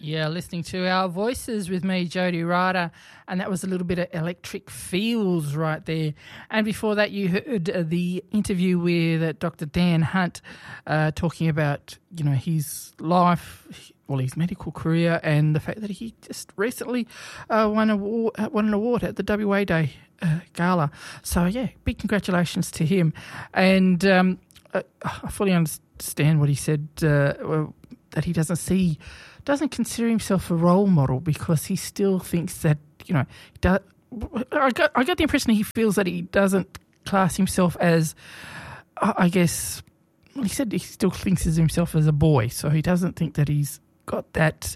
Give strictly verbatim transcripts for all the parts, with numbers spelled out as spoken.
Yeah, listening to Our Voices with me, Jodie Ryder, and that was a little bit of Electric Feels right there. And before that, you heard uh, the interview with uh, Doctor Dan Hunt uh, talking about, you know, his life, well, his medical career, and the fact that he just recently uh, won, a, won an award at the W A Day uh, Gala. So, yeah, big congratulations to him. And um, I, I fully understand what he said, uh, well, that he doesn't see... doesn't consider himself a role model because he still thinks that, you know, does, I got I got the impression he feels that he doesn't class himself as, I guess, well, he said he still thinks of himself as a boy, so he doesn't think that he's got that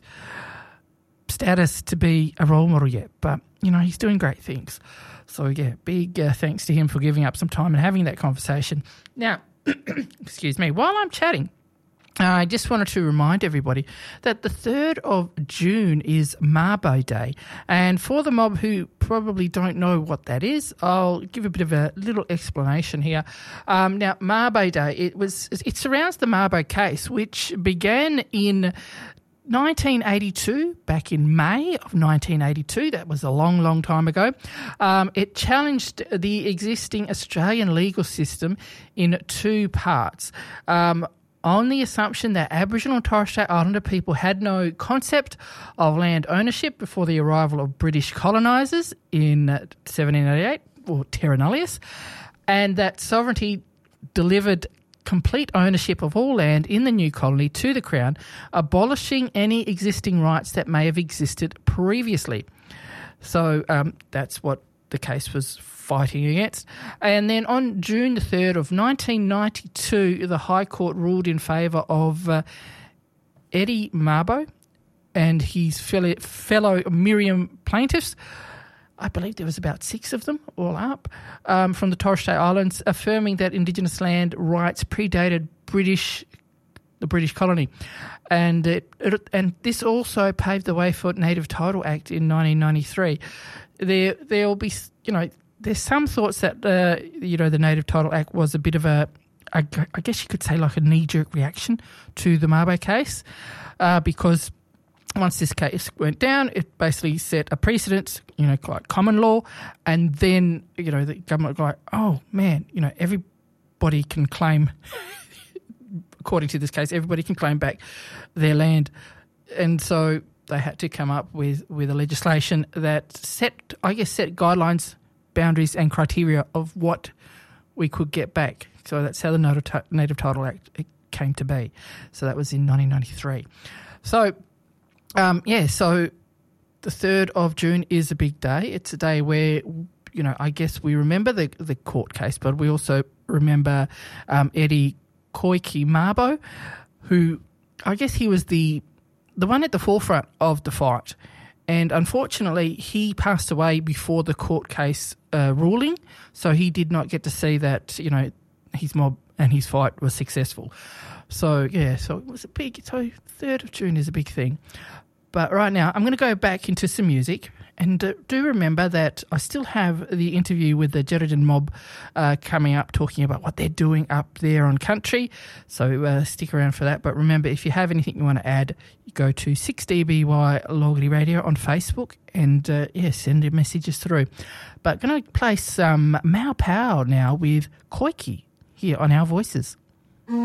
status to be a role model yet. But, you know, he's doing great things. So, yeah, big uh, thanks to him for giving up some time and having that conversation. Now, excuse me, while I'm chatting, I just wanted to remind everybody that the third of June is Mabo Day. And for the mob who probably don't know what that is, I'll give a bit of a little explanation here. Um, now, Mabo Day, it was it surrounds the Mabo case, which began in nineteen eighty-two, back in May of nineteen eighty-two. That was a long, long time ago. Um, it challenged the existing Australian legal system in two parts. Um on the assumption that Aboriginal and Torres Strait Islander people had no concept of land ownership before the arrival of British colonisers in seventeen eighty-eight, or terra nullius, and that sovereignty delivered complete ownership of all land in the new colony to the Crown, abolishing any existing rights that may have existed previously. So um, that's what the case was fighting against. And then on June the third of nineteen ninety-two, the High Court ruled in favour of uh, Eddie Mabo and his fellow, fellow Miriam plaintiffs. I believe there was about six of them all up, um, from the Torres Strait Islands, affirming that Indigenous land rights predated British the British colony. And it, it, and this also paved the way for Native Title Act in nineteen ninety-three. There there will be, you know, there's some thoughts that, uh, you know, the Native Title Act was a bit of a, a I guess you could say like a knee-jerk reaction to the Mabo case, uh, because once this case went down, it basically set a precedent, you know, like common law, and then, you know, the government was like, oh, man, you know, everybody can claim, according to this case, everybody can claim back their land. And so they had to come up with, with a legislation that set, I guess, set guidelines, boundaries and criteria of what we could get back. So that's how the Native Title Act came to be. So that was in nineteen ninety-three. So, um, yeah, so the third of June is a big day. It's a day where, you know, I guess we remember the, the court case, but we also remember um, Eddie Koiki Mabo, who I guess he was the the one at the forefront of the fight. And unfortunately, he passed away before the court case uh, ruling, so he did not get to see that, you know, his mob and his fight was successful. So, yeah, so it was a big, so third of June is a big thing. But right now, I'm going to go back into some music. And uh, do remember that I still have the interview with the Geraldton mob uh, coming up, talking about what they're doing up there on country. So uh, stick around for that. But remember, if you have anything you want to add, you go to six D B Y Logley Radio on Facebook and, uh, yeah, send your messages through. But going to play some Mau Pau now with Koiki here on Our Voices.